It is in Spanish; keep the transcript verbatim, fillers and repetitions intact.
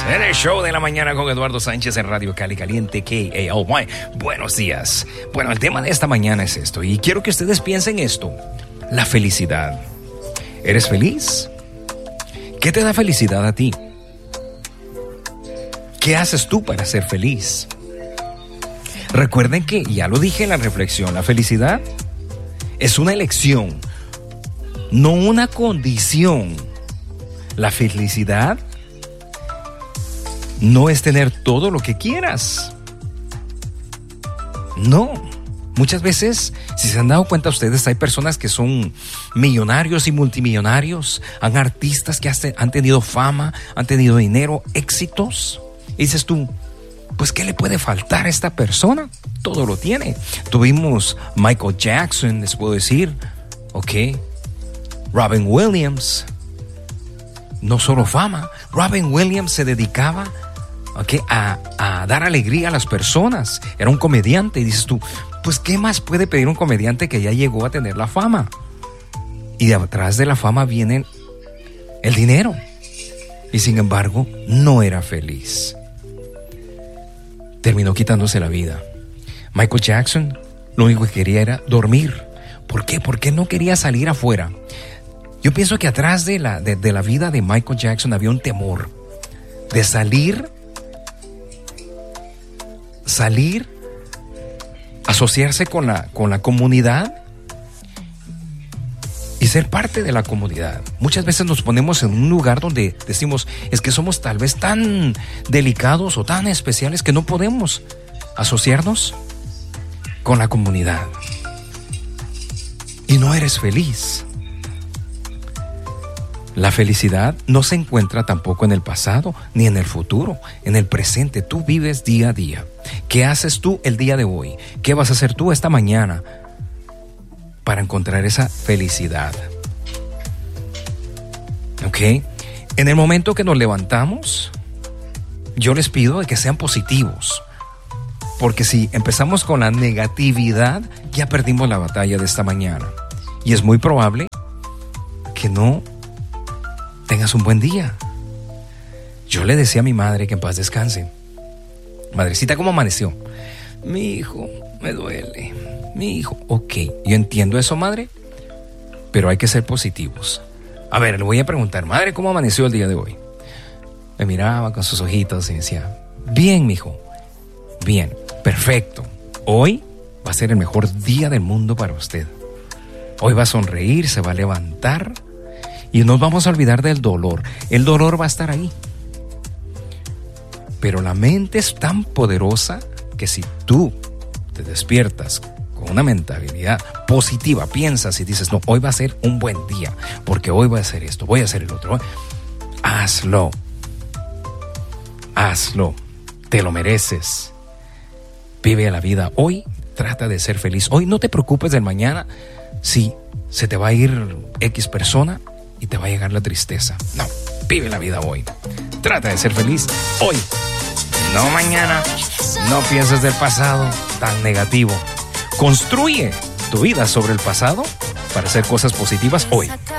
En el show de la mañana con Eduardo Sánchez en Radio Cali Caliente K A L Y. Buenos días. Bueno, el tema de esta mañana es esto y quiero que ustedes piensen esto. La felicidad. ¿Eres feliz? ¿Qué te da felicidad a ti? ¿Qué haces tú para ser feliz? Recuerden que, ya lo dije en la reflexión, la felicidad es una elección, no una condición. La felicidad no es tener todo lo que quieras. No. Muchas veces, si se han dado cuenta ustedes, hay personas que son millonarios y multimillonarios, han artistas que han tenido fama, han tenido dinero, éxitos. Y dices tú, pues ¿qué le puede faltar a esta persona? Todo lo tiene. Tuvimos Michael Jackson, les puedo decir, ok, Robin Williams. No solo fama, Robin Williams se dedicaba okay, a, a dar alegría a las personas. Era un comediante y dices tú, pues ¿qué más puede pedir un comediante que ya llegó a tener la fama? Y de atrás de la fama viene el dinero. Y sin embargo, no era feliz. Terminó quitándose la vida. Michael Jackson lo único que quería era dormir. ¿Por qué? Porque no quería salir afuera. Yo pienso que atrás de la, de, de la vida de Michael Jackson había un temor de salir, salir, asociarse con la, con la comunidad y ser parte de la comunidad. Muchas veces nos ponemos en un lugar donde decimos, es que somos tal vez tan delicados o tan especiales que no podemos asociarnos con la comunidad. Y no eres feliz. La felicidad no se encuentra tampoco en el pasado ni en el futuro, en el presente. Tú vives día a día. ¿Qué haces tú el día de hoy? ¿Qué vas a hacer tú esta mañana para encontrar esa felicidad? ¿Ok? En el momento que nos levantamos, yo les pido de que sean positivos. Porque si empezamos con la negatividad, ya perdimos la batalla de esta mañana. Y es muy probable que no tengas un buen día. Yo le decía a mi madre que en paz descanse. Madrecita, ¿cómo amaneció? Mi hijo, me duele. Mi hijo, ok. Yo entiendo eso, madre, pero hay que ser positivos. A ver, le voy a preguntar, madre, ¿cómo amaneció el día de hoy? Me miraba con sus ojitos y decía, bien, mijo, bien, perfecto. Hoy va a ser el mejor día del mundo para usted. Hoy va a sonreír, se va a levantar. Y nos vamos a olvidar del dolor. El dolor va a estar ahí. Pero la mente es tan poderosa que si tú te despiertas con una mentalidad positiva, piensas y dices, no, hoy va a ser un buen día, porque hoy voy a hacer esto, voy a hacer el otro. Hazlo. Hazlo. Te lo mereces. Vive la vida hoy. Trata de ser feliz. Hoy no te preocupes del mañana si se te va a ir X persona y te va a llegar la tristeza. No, vive la vida hoy. Trata de ser feliz hoy, no mañana. No pienses del pasado tan negativo. Construye tu vida sobre el pasado para hacer cosas positivas hoy.